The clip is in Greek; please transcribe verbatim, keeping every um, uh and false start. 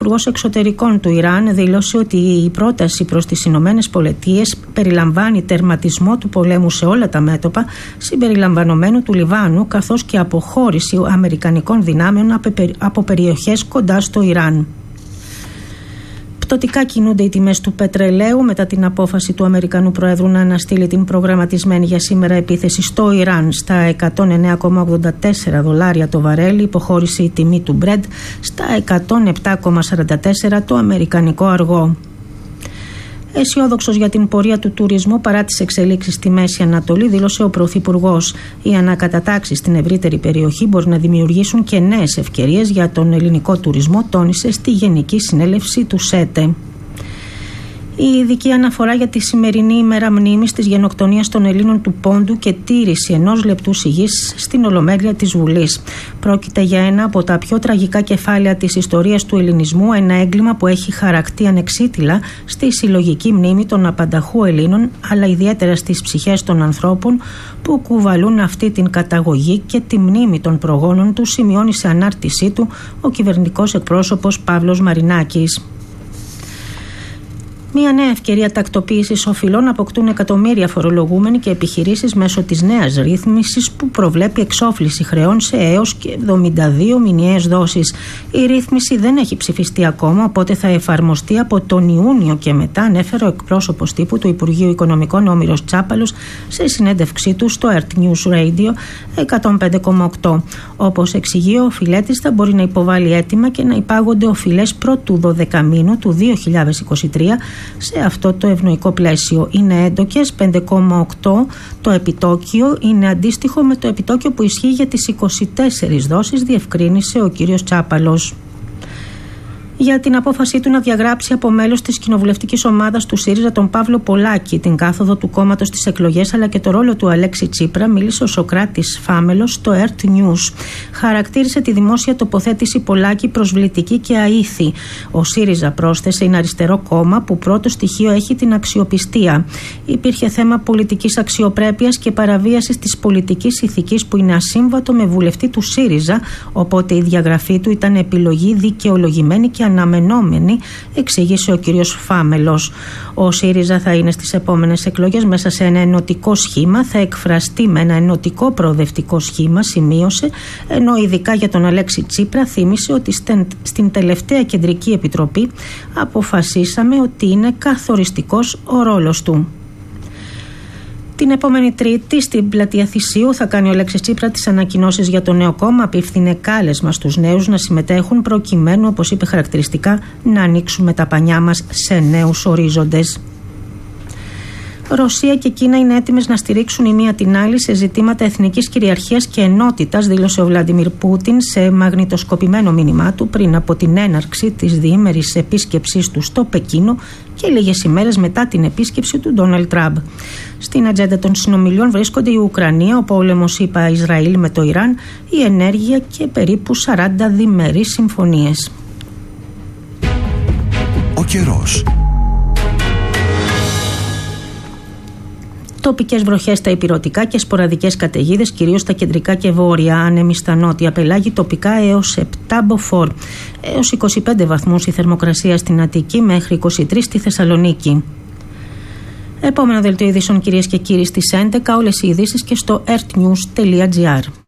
Υπουργός Εξωτερικών του Ιράν δήλωσε ότι η πρόταση προς τις Ηνωμένες Πολιτείες περιλαμβάνει τερματισμό του πολέμου σε όλα τα μέτωπα, συμπεριλαμβανομένου του Λιβάνου, καθώς και αποχώρηση αμερικανικών δυνάμεων από περιοχές κοντά στο Ιράν. Πτωτικά κινούνται οι τιμές του πετρελαίου μετά την απόφαση του Αμερικανού Προέδρου να αναστείλει την προγραμματισμένη για σήμερα επίθεση στο Ιράν στα εκατόν εννέα κόμμα ογδόντα τέσσερα δολάρια το βαρέλι. Υποχώρησε η τιμή του Brent στα εκατόν επτά κόμμα σαράντα τέσσερα το αμερικανικό αργό. Αισιόδοξος για την πορεία του τουρισμού παρά τις εξελίξεις στη Μέση Ανατολή, δήλωσε ο Πρωθυπουργός. Οι ανακατατάξεις στην ευρύτερη περιοχή μπορεί να δημιουργήσουν και νέες ευκαιρίες για τον ελληνικό τουρισμό, τόνισε στη Γενική Συνέλευση του ΣΕΤΕ. Η ειδική αναφορά για τη σημερινή ημέρα μνήμης της γενοκτονίας των Ελλήνων του Πόντου και τήρηση ενός λεπτού σιγής στην Ολομέλεια της Βουλής. Πρόκειται για ένα από τα πιο τραγικά κεφάλαια της ιστορίας του ελληνισμού, ένα έγκλημα που έχει χαρακτεί ανεξίτηλα στη συλλογική μνήμη των απανταχού Ελλήνων, αλλά ιδιαίτερα στις ψυχές των ανθρώπων που κουβαλούν αυτή την καταγωγή και τη μνήμη των προγόνων του, σημειώνει σε ανάρτησή του ο κυβερνητικός εκπρόσωπος Παύλος Μαρινάκης. Μια νέα ευκαιρία τακτοποίησης οφειλών αποκτούν εκατομμύρια φορολογούμενοι και επιχειρήσεις μέσω της νέας ρύθμισης που προβλέπει εξόφληση χρεών σε έως και εβδομήντα δύο μηνιαίες δόσεις. Η ρύθμιση δεν έχει ψηφιστεί ακόμα, οπότε θα εφαρμοστεί από τον Ιούνιο και μετά, ανέφερε ο εκπρόσωπος τύπου του Υπουργείου Οικονομικών Όμηρος Τσάπαλος σε συνέντευξή του στο Earth News Radio εκατόν πέντε κόμμα οκτώ. Όπως εξηγεί, ο οφειλέτης θα μπορεί να υποβάλει αίτημα και να υπάγονται οφειλές πρώτου δωδεκαμήνου του δύο χιλιάδες είκοσι τρία. Σε αυτό το ευνοϊκό πλαίσιο είναι έντοκες πέντε κόμμα οκτώ το επιτόκιο, είναι αντίστοιχο με το επιτόκιο που ισχύει για τις είκοσι τέσσερις δόσεις, διευκρίνησε ο κύριος Τσάπαλος. Για την απόφασή του να διαγράψει από μέλος της κοινοβουλευτικής ομάδας του ΣΥΡΙΖΑ τον Παύλο Πολάκη, την κάθοδο του κόμματος στις εκλογές αλλά και το ρόλο του Αλέξη Τσίπρα, μίλησε ο Σωκράτης Φάμελος στο Earth News. Χαρακτήρισε τη δημόσια τοποθέτηση Πολάκη προσβλητική και αήθη. Ο ΣΥΡΙΖΑ, πρόσθεσε, είναι αριστερό κόμμα που πρώτο στοιχείο έχει την αξιοπιστία. Υπήρχε θέμα πολιτικής αξιοπρέπειας και παραβίασης της πολιτικής ηθικής που είναι ασύμβατο με βουλευτή του ΣΥΡΙΖΑ, οπότε η διαγραφή του ήταν επιλογή δικαιολογημένη και αναμενόμενη, εξήγησε ο κύριος Φάμελος. Ο ΣΥΡΙΖΑ θα είναι στις επόμενες εκλογές μέσα σε ένα ενωτικό σχήμα, θα εκφραστεί με ένα ενωτικό προοδευτικό σχήμα, σημείωσε, ενώ ειδικά για τον Αλέξη Τσίπρα θύμισε ότι στην τελευταία κεντρική επιτροπή αποφασίσαμε ότι είναι καθοριστικός ο ρόλος του. Την επόμενη Τρίτη στην πλατεία Θησίου θα κάνει ο Αλέξης Τσίπρα τις ανακοινώσεις για το νέο κόμμα. Απίφθινε κάλεσμα στους νέους να συμμετέχουν προκειμένου, όπως είπε χαρακτηριστικά, να ανοίξουμε τα πανιά μας σε νέους ορίζοντες. Ρωσία και Κίνα είναι έτοιμες να στηρίξουν η μία την άλλη σε ζητήματα εθνικής κυριαρχίας και ενότητας, δήλωσε ο Βλαντιμίρ Πούτιν σε μαγνητοσκοπημένο μήνυμά του πριν από την έναρξη της διήμερης επίσκεψής του στο Πεκίνο και λίγες ημέρες μετά την επίσκεψη του Ντόναλντ Τραμπ. Στην ατζέντα των συνομιλιών βρίσκονται η Ουκρανία, ο πόλεμος, είπα, Ισραήλ με το Ιράν, η ενέργεια και περίπου σαράντα διμερείς συμφωνίες. Ο καιρός. Τοπικές βροχές στα ηπειρωτικά και σποραδικές καταιγίδες, κυρίως στα κεντρικά και βόρεια. Άνεμοι στα νότια πελάγη, τοπικά έως επτά μποφόρ. Έως είκοσι πέντε βαθμούς η θερμοκρασία στην Αττική, μέχρι είκοσι τρεις στη Θεσσαλονίκη. Επόμενο δελτίο ειδήσεων, κυρίες και κύριοι, στις έντεκα. Όλες οι ειδήσεις και στο earthnews τελεία gr.